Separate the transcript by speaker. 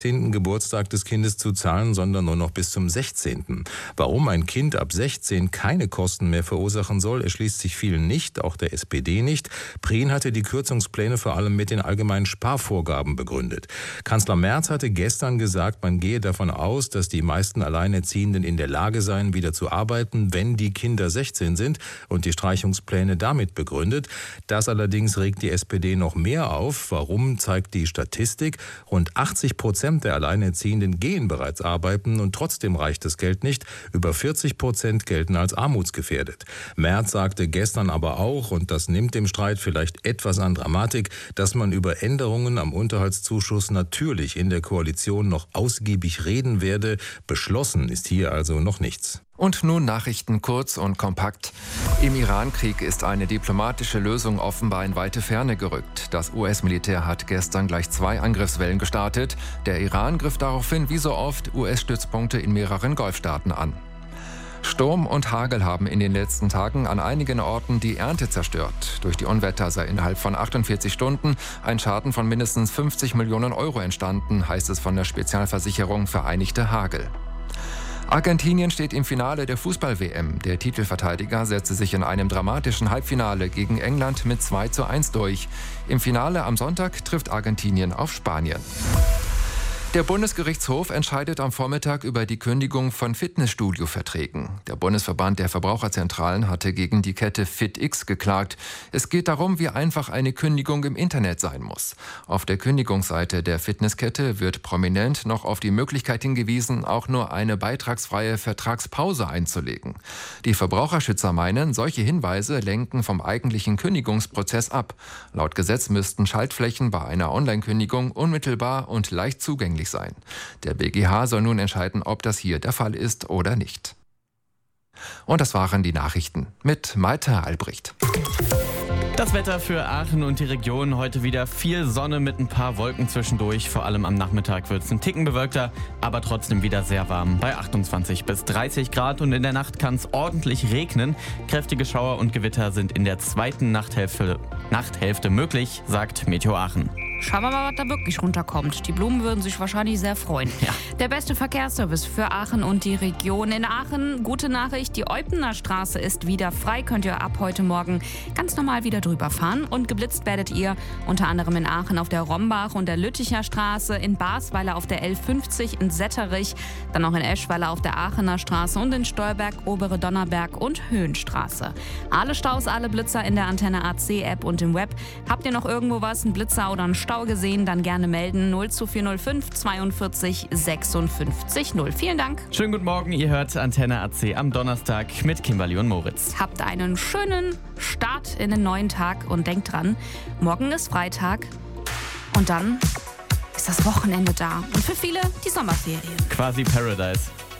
Speaker 1: 10. Geburtstag des Kindes zu zahlen, sondern nur noch bis zum 16. Warum ein Kind ab 16 keine Kosten mehr verursachen soll, erschließt sich vielen nicht, auch der SPD nicht. Prien hatte die Kürzungspläne vor allem mit den allgemeinen Sparvorgaben begründet. Kanzler Merz hatte gestern gesagt, man gehe davon aus, dass die meisten Alleinerziehenden in der Lage seien, wieder zu arbeiten, wenn die Kinder 16 sind, und die Streichungspläne damit begründet. Das allerdings regt die SPD noch mehr auf. Warum, zeigt die Statistik. Rund 80% der Alleinerziehenden gehen bereits arbeiten und trotzdem reicht das Geld nicht. Über 40% gelten als armutsgefährdet. Merz sagte gestern aber auch, und das nimmt dem Streit vielleicht etwas an Dramatik, dass man über Änderungen am Unterhaltszuschuss natürlich in der Koalition noch ausgiebig reden werde. Beschlossen ist hier also noch nichts.
Speaker 2: Und nun Nachrichten kurz und kompakt. Im Iran-Krieg ist eine diplomatische Lösung offenbar in weite Ferne gerückt. Das US-Militär hat gestern gleich 2 Angriffswellen gestartet. Der Iran griff daraufhin wie so oft US-Stützpunkte in mehreren Golfstaaten an. Sturm und Hagel haben in den letzten Tagen an einigen Orten die Ernte zerstört. Durch die Unwetter sei innerhalb von 48 Stunden ein Schaden von mindestens 50 Millionen Euro entstanden, heißt es von der Spezialversicherung Vereinigte Hagel. Argentinien steht im Finale der Fußball-WM. Der Titelverteidiger setzte sich in einem dramatischen Halbfinale gegen England mit 2:1 durch. Im Finale am Sonntag trifft Argentinien auf Spanien. Der Bundesgerichtshof entscheidet am Vormittag über die Kündigung von Fitnessstudio-Verträgen. Der Bundesverband der Verbraucherzentralen hatte gegen die Kette FitX geklagt. Es geht darum, wie einfach eine Kündigung im Internet sein muss. Auf der Kündigungsseite der Fitnesskette wird prominent noch auf die Möglichkeit hingewiesen, auch nur eine beitragsfreie Vertragspause einzulegen. Die Verbraucherschützer meinen, solche Hinweise lenken vom eigentlichen Kündigungsprozess ab. Laut Gesetz müssten Schaltflächen bei einer Online-Kündigung unmittelbar und leicht zugänglich sein. Der BGH soll nun entscheiden, ob das hier der Fall ist oder nicht. Und das waren die Nachrichten mit Malte Albrecht.
Speaker 3: Das Wetter für Aachen und die Region: heute wieder viel Sonne mit ein paar Wolken zwischendurch. Vor allem am Nachmittag wird es ein Ticken bewölkter, aber trotzdem wieder sehr warm bei 28 bis 30 Grad. Und in der Nacht kann es ordentlich regnen. Kräftige Schauer und Gewitter sind in der zweiten Nachthälfte möglich, sagt Meteo Aachen.
Speaker 4: Schauen wir mal, was da wirklich runterkommt. Die Blumen würden sich wahrscheinlich sehr freuen.
Speaker 3: Ja.
Speaker 4: Der beste Verkehrsservice für Aachen und die Region. In Aachen, gute Nachricht, die Eupener Straße ist wieder frei. Könnt ihr ab heute Morgen ganz normal wieder drüber fahren. Und geblitzt werdet ihr unter anderem in Aachen auf der Rombach und der Lütticher Straße, in Basweiler auf der L50, in Setterich, dann auch in Eschweiler auf der Aachener Straße und in Stolberg, Obere Donnerberg und Höhenstraße. Alle Staus, alle Blitzer in der Antenne AC App und im Web. Habt ihr noch irgendwo was, einen Blitzer oder einen Stau gesehen, dann gerne melden. 02405 42 56 0. Vielen Dank.
Speaker 3: Schönen guten Morgen, ihr hört Antenne AC am Donnerstag mit Kimberly und Moritz.
Speaker 4: Habt einen schönen Start in den neuen Tag und denkt dran, morgen ist Freitag und dann ist das Wochenende da und für viele die Sommerferien.
Speaker 3: Quasi Paradise.